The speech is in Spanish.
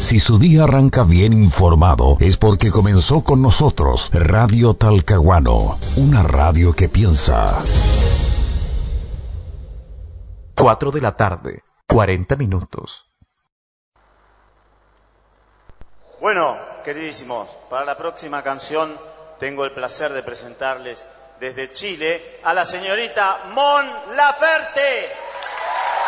Si su día arranca bien informado, es porque comenzó con nosotros Radio Talcahuano, una radio que piensa. 4 de la tarde, 40 minutos. Bueno, queridísimos, para la próxima canción tengo el placer de presentarles desde Chile a la señorita Mon Laferte.